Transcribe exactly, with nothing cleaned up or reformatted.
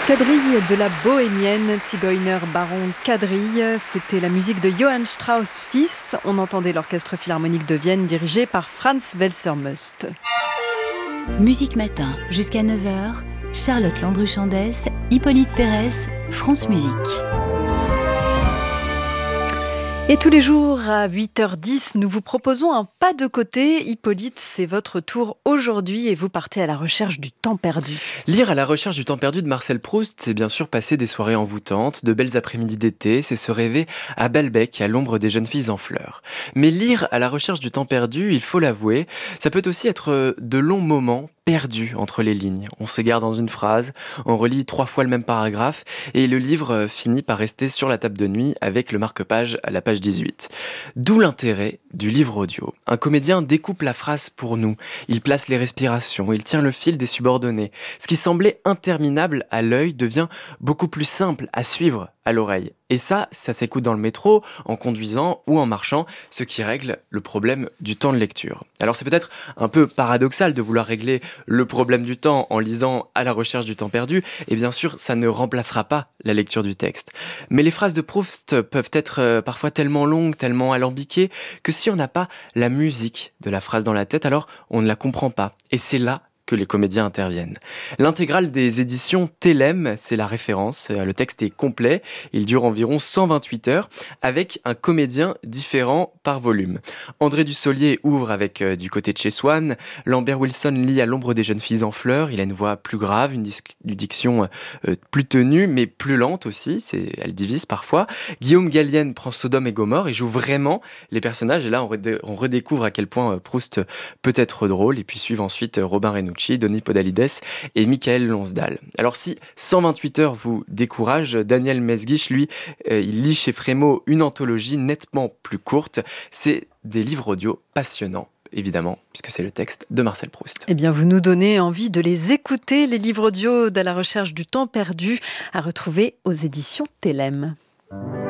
Quadrille de la bohémienne, Zigeuner Baron Quadrille, c'était la musique de Johann Strauss fils. On entendait l'orchestre philharmonique de Vienne dirigé par Franz Welser-Möst. Musique Matin, jusqu'à neuf heures, Charlotte Landru-Chandès, Hippolyte Pérez, France Musique. Et tous les jours à huit heures dix, nous vous proposons un pas de côté. Hippolyte, c'est votre tour aujourd'hui et vous partez à la recherche du temps perdu. Lire à la recherche du temps perdu de Marcel Proust, c'est bien sûr passer des soirées envoûtantes, de belles après-midi d'été, c'est se rêver à Balbec, à l'ombre des jeunes filles en fleurs. Mais lire à la recherche du temps perdu, il faut l'avouer, ça peut aussi être de longs moments perdus entre les lignes. On s'égare dans une phrase, on relit trois fois le même paragraphe et le livre finit par rester sur la table de nuit avec le marque-page à la page dix-huit. D'où l'intérêt du livre audio. Un comédien découpe la phrase pour nous, il place les respirations, il tient le fil des subordonnés. Ce qui semblait interminable à l'œil devient beaucoup plus simple à suivre à l'oreille. Et ça, ça s'écoute dans le métro, en conduisant ou en marchant, ce qui règle le problème du temps de lecture. Alors c'est peut-être un peu paradoxal de vouloir régler le problème du temps en lisant à la recherche du temps perdu, et bien sûr, ça ne remplacera pas la lecture du texte. Mais les phrases de Proust peuvent être parfois tellement longues, tellement alambiquées, que si on n'a pas la musique de la phrase dans la tête, alors on ne la comprend pas. Et c'est là que les comédiens interviennent. L'intégrale des éditions Télème, c'est la référence. Le texte est complet, il dure environ cent vingt-huit heures, avec un comédien différent par volume. André Dussolier ouvre avec euh, Du côté de chez Swann, Lambert Wilson lit À l'ombre des jeunes filles en fleurs, il a une voix plus grave, une, dis- une diction euh, plus tenue, mais plus lente aussi, c'est, elle divise parfois. Guillaume Gallienne prend Sodome et Gomorrhe et joue vraiment les personnages, et là on, redé- on redécouvre à quel point euh, Proust peut être drôle, et puis suivent ensuite euh, Robin Reynaud, Denis Podalides et Michael Lonsdal. Alors si cent vingt-huit heures vous décourage, Daniel Mesguich, lui, euh, il lit chez Frémaux une anthologie nettement plus courte. C'est des livres audio passionnants, évidemment, puisque c'est le texte de Marcel Proust. Eh bien, vous nous donnez envie de les écouter, les livres audio d'À la recherche du temps perdu, à retrouver aux éditions Télème.